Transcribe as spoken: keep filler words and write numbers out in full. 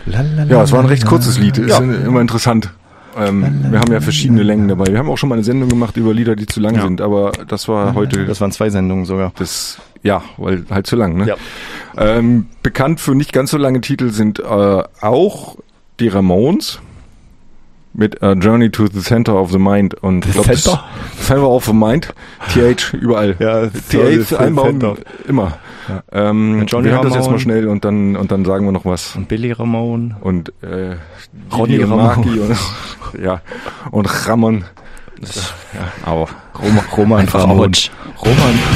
Ja, es war ein recht kurzes Lied. Ist ja immer interessant. Ähm, wir haben ja verschiedene Längen dabei. Wir haben auch schon mal eine Sendung gemacht über Lieder, die zu lang ja. sind, aber das war heute... Das waren zwei Sendungen sogar. Das, ja, weil halt zu lang, ne? Ja. Ähm, bekannt für nicht ganz so lange Titel sind äh, auch die Ramones mit uh, Journey to the Center of the Mind und ich glaube Center? Center of the Mind, T H überall. Ja, T H einbauen Center. immer. Ja. Ähm, Johnny wir hören das jetzt Ramone. mal schnell und dann und dann sagen wir noch was. Und Billy Ramone. Und äh, Ronny Didi und Ramone. Marky und ja und Ramon. Das, Ja, aber Roman, Roman Einfach Ramone. Roman